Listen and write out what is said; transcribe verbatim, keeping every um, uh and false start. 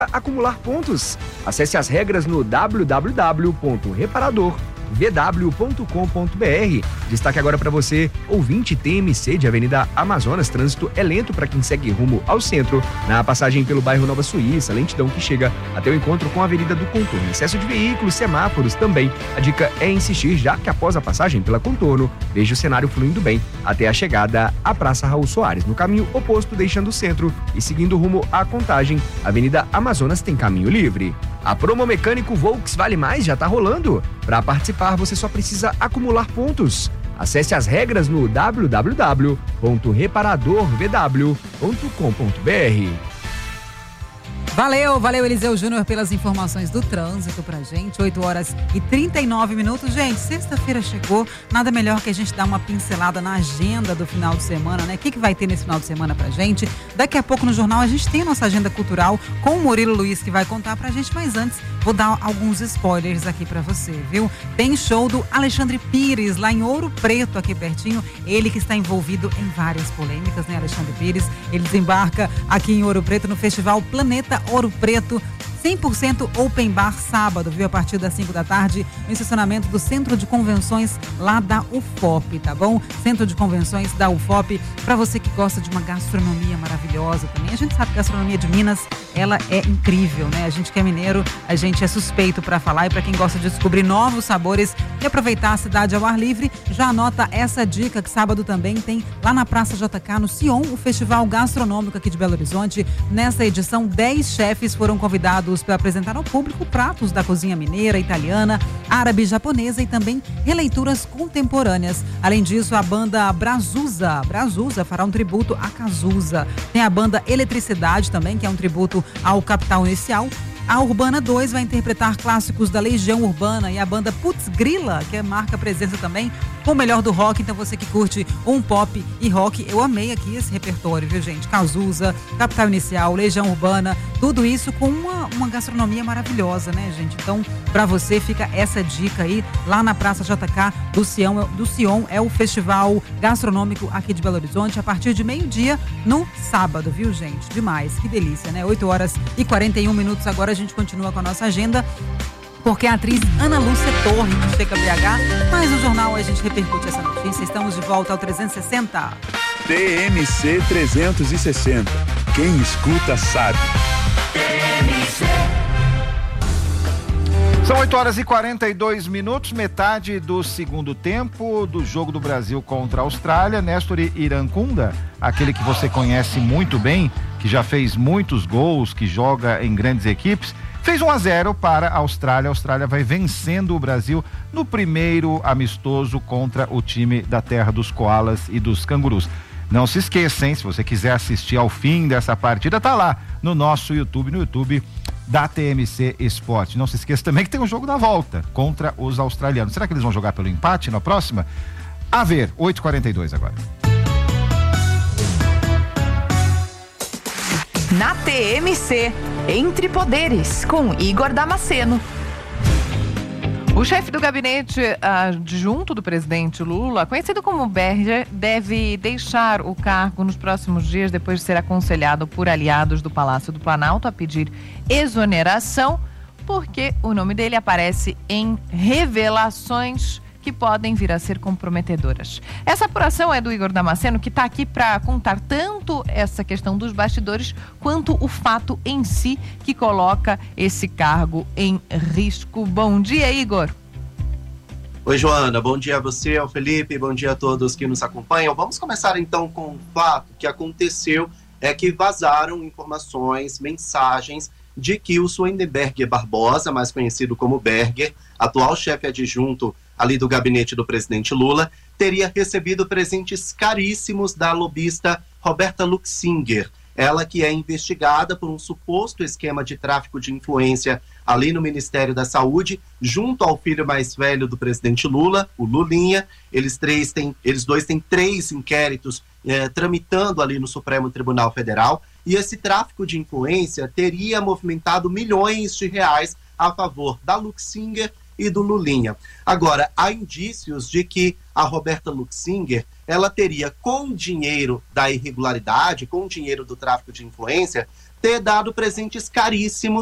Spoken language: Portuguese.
acumular pontos. Acesse as regras no w w w ponto reparador v w ponto com ponto b r. Destaque agora para você, ouvinte T M C de Avenida Amazonas. Trânsito é lento para quem segue rumo ao centro. Na passagem pelo bairro Nova Suíça, lentidão que chega até o encontro com a Avenida do Contorno. Excesso de veículos, semáforos também. A dica é insistir, já que após a passagem pela Contorno, veja o cenário fluindo bem até a chegada à Praça Raul Soares. No caminho oposto, deixando o centro e seguindo rumo à Contagem, Avenida Amazonas tem caminho livre. A promo mecânico Volks Vale Mais já está rolando. Para participar, você só precisa acumular pontos. Acesse as regras no w w w ponto reparador v w ponto com ponto b r. Valeu, valeu Eliseu Júnior pelas informações do trânsito pra gente. oito horas e trinta e nove minutos. Gente, sexta-feira chegou, nada melhor que a gente dar uma pincelada na agenda do final de semana, né? O que, que vai ter nesse final de semana pra gente? Daqui a pouco no jornal a gente tem a nossa agenda cultural com o Murilo Luiz, que vai contar pra gente, mas antes vou dar alguns spoilers aqui pra você, viu? Tem show do Alexandre Pires lá em Ouro Preto, aqui pertinho. Ele que está envolvido em várias polêmicas, né, Alexandre Pires? Ele desembarca aqui em Ouro Preto no Festival Planeta Ouro Preto, cem por cento open bar sábado, viu? A partir das cinco da tarde, no estacionamento do Centro de Convenções lá da U F O P, tá bom? Centro de Convenções da U F O P, para você que gosta de uma gastronomia maravilhosa também. A gente sabe que a gastronomia de Minas, ela é incrível, né? A gente que é mineiro, a gente é suspeito para falar, e para quem gosta de descobrir novos sabores e aproveitar a cidade ao ar livre, já anota essa dica que sábado também tem lá na Praça J K, no Sion, o Festival Gastronômico aqui de Belo Horizonte. Nessa edição, dez chefes foram convidados para apresentar ao público pratos da cozinha mineira, italiana, árabe, japonesa e também releituras contemporâneas. Além disso, a banda Brazusa, Brazusa fará um tributo a Cazuza. Tem a banda Eletricidade também, que é um tributo ao Capital Inicial. A Urbana dois vai interpretar clássicos da Legião Urbana, e a banda Putz Grila, que marca presença também com o melhor do rock. Então você que curte um pop e rock, eu amei aqui esse repertório, viu, gente? Cazuza, Capital Inicial, Legião Urbana, tudo isso com uma, uma gastronomia maravilhosa, né, gente? Então, pra você fica essa dica aí, lá na Praça J K do Sion, do Sion, é o festival gastronômico aqui de Belo Horizonte, a partir de meio-dia no sábado, viu, gente? Demais, que delícia, né? oito horas e quarenta e um minutos agora. A gente continua com a nossa agenda, porque a atriz Ana Lúcia Torre chega a B H, mas no jornal a gente repercute essa notícia. Estamos de volta ao trezentos e sessenta. T M C trezentos e sessenta. Quem escuta sabe. T M C. São oito horas e quarenta e dois minutos, metade do segundo tempo do jogo do Brasil contra a Austrália. Néstor Irancunda, aquele que você conhece muito bem, que já fez muitos gols, que joga em grandes equipes, fez um a zero para a Austrália. A Austrália vai vencendo o Brasil no primeiro amistoso contra o time da terra dos koalas e dos cangurus. Não se esqueça, hein? Se você quiser assistir ao fim dessa partida, tá lá no nosso YouTube, no YouTube da T M C Esporte. Não se esqueça também que tem um jogo da volta contra os australianos. Será que eles vão jogar pelo empate na próxima? A ver, oito e quarenta e dois agora. Na T M C, Entre Poderes, com Igor Damasceno. O chefe do gabinete adjunto do presidente Lula, conhecido como Berger, deve deixar o cargo nos próximos dias, depois de ser aconselhado por aliados do Palácio do Planalto a pedir exoneração, porque o nome dele aparece em revelações que podem vir a ser comprometedoras. Essa apuração é do Igor Damasceno, que está aqui para contar tanto essa questão dos bastidores, quanto o fato em si que coloca esse cargo em risco. Bom dia, Igor. Oi, Joana. Bom dia a você, ao Felipe. Bom dia a todos que nos acompanham. Vamos começar então com o fato que aconteceu, é que vazaram informações, mensagens de que o Swendenberg Barbosa, mais conhecido como Berger, atual chefe adjunto ali do gabinete do presidente Lula, teria recebido presentes caríssimos da lobista Roberta Luxinger. Ela que é investigada por um suposto esquema de tráfico de influência ali no Ministério da Saúde, junto ao filho mais velho do presidente Lula, o Lulinha. Eles, três têm, eles dois têm três inquéritos eh, tramitando ali no Supremo Tribunal Federal, e esse tráfico de influência teria movimentado milhões de reais a favor da Luxinger e do Lulinha. Agora, há indícios de que a Roberta Luxinger, ela teria, com dinheiro da irregularidade, com dinheiro do tráfico de influência, ter dado presentes caríssimos